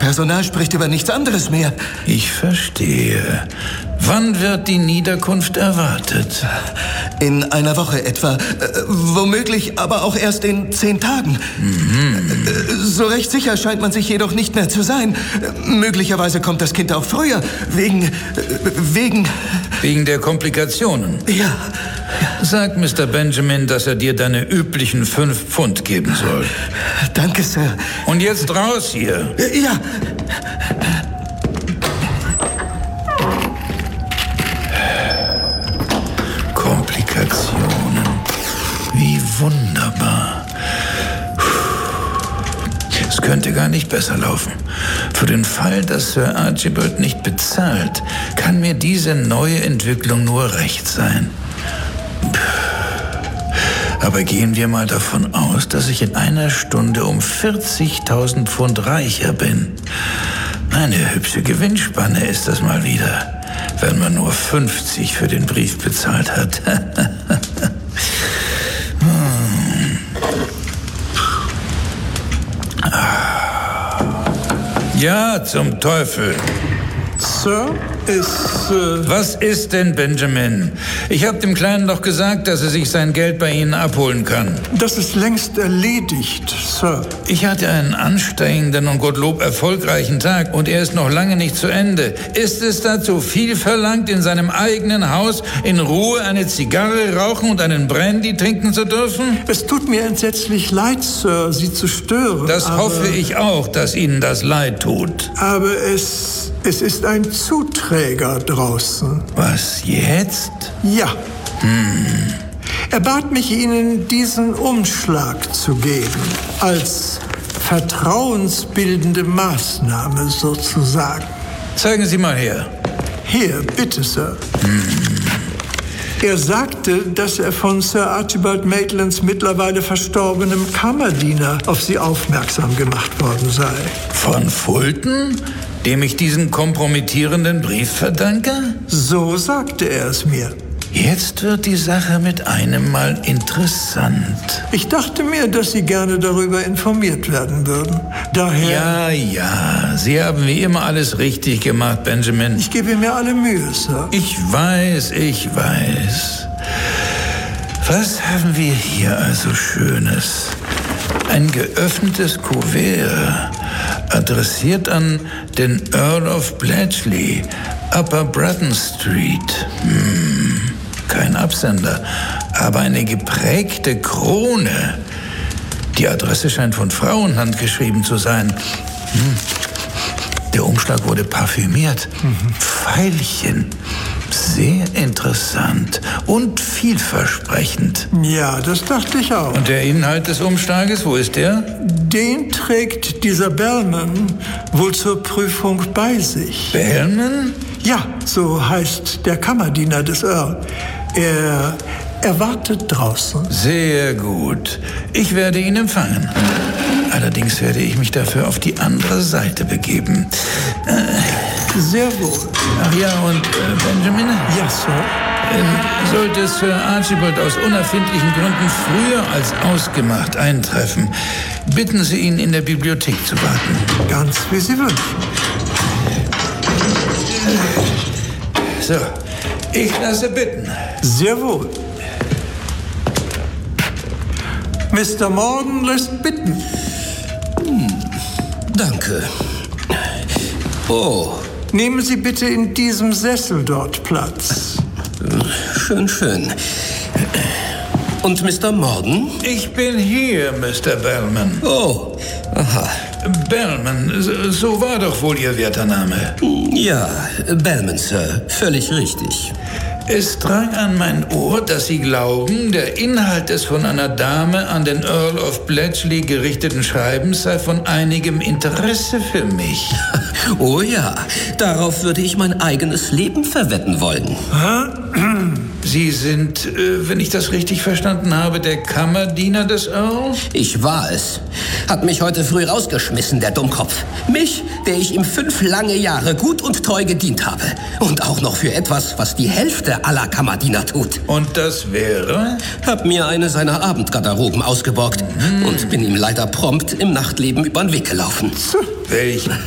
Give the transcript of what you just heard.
Personal spricht über nichts anderes mehr. Ich verstehe. Wann wird die Niederkunft erwartet? In einer Woche etwa. Womöglich aber auch erst in 10 Tagen. So recht sicher scheint man sich jedoch nicht mehr zu sein. Möglicherweise kommt das Kind auch früher. Wegen der Komplikationen? Ja. Sag Mr. Benjamin, dass er dir deine üblichen 5 Pfund geben soll. Danke, Sir. Und jetzt raus hier. Ja. Komplikationen. Wie wunderbar. Es könnte gar nicht besser laufen. Für den Fall, dass Sir Archibald nicht bezahlt, kann mir diese neue Entwicklung nur recht sein. Aber gehen wir mal davon aus, dass ich in einer Stunde um 40.000 Pfund reicher bin. Eine hübsche Gewinnspanne ist das mal wieder, wenn man nur 50 für den Brief bezahlt hat. Ja, zum Teufel. Sir, Was ist denn, Benjamin? Ich habe dem Kleinen doch gesagt, dass er sich sein Geld bei Ihnen abholen kann. Das ist längst erledigt, Sir. Ich hatte einen anstrengenden und Gottlob erfolgreichen Tag und er ist noch lange nicht zu Ende. Ist es dazu viel verlangt, in seinem eigenen Haus in Ruhe eine Zigarre rauchen und einen Brandy trinken zu dürfen? Es tut mir entsetzlich leid, Sir, Sie zu stören. Das hoffe ich auch, dass Ihnen das leid tut. Aber es ist ein Zuträger draußen. Was jetzt? Ja. Er bat mich, Ihnen diesen Umschlag zu geben, als vertrauensbildende Maßnahme sozusagen. Zeigen Sie mal her. Hier, bitte, Sir. Er sagte, dass er von Sir Archibald Maitlands mittlerweile verstorbenem Kammerdiener auf Sie aufmerksam gemacht worden sei. Von Fulton? Dem ich diesen kompromittierenden Brief verdanke? So sagte er es mir. Jetzt wird die Sache mit einem Mal interessant. Ich dachte mir, dass Sie gerne darüber informiert werden würden. Daher... Ja, Sie haben wie immer alles richtig gemacht, Benjamin. Ich gebe mir alle Mühe, Sir. Ich weiß. Was haben wir hier also Schönes? Ein geöffnetes Kuvert, adressiert an den Earl of Bletchley, Upper Bratton Street. Kein Absender, aber eine geprägte Krone. Die Adresse scheint von Frauenhand geschrieben zu sein. Der Umschlag wurde parfümiert. Veilchen. Sehr interessant und vielversprechend. Ja, das dachte ich auch. Und der Inhalt des Umschlages, wo ist der? Den trägt dieser Bellman wohl zur Prüfung bei sich. Bellman? Ja, so heißt der Kammerdiener des Earl. Er wartet draußen. Sehr gut. Ich werde ihn empfangen. Allerdings werde ich mich dafür auf die andere Seite begeben. Sehr wohl. Ach ja, und Benjamin? Ja, Sir. Sollte Sir Archibald aus unerfindlichen Gründen früher als ausgemacht eintreffen, bitten Sie ihn, in der Bibliothek zu warten. Ganz wie Sie wünschen. So, ich lasse bitten. Sehr wohl. Mr. Morgan lässt bitten. Danke. Oh. Nehmen Sie bitte in diesem Sessel dort Platz. Schön. Und Mr. Morgan? Ich bin hier, Mr. Bellman. Oh, aha. Bellman, so war doch wohl Ihr werter Name. Ja, Bellman, Sir. Völlig richtig. Es drang an mein Ohr, dass Sie glauben, der Inhalt des von einer Dame an den Earl of Bletchley gerichteten Schreibens sei von einigem Interesse für mich. Oh ja, darauf würde ich mein eigenes Leben verwetten wollen. Sie sind, wenn ich das richtig verstanden habe, der Kammerdiener des Earl? Ich war es. Hat mich heute früh rausgeschmissen, der Dummkopf. Mich, der ich ihm 5 lange Jahre gut und treu gedient habe. Und auch noch für etwas, was die Hälfte aller Kammerdiener tut. Und das wäre? Hab mir eine seiner Abendgarderoben ausgeborgt und bin ihm leider prompt im Nachtleben übern Weg gelaufen. Welch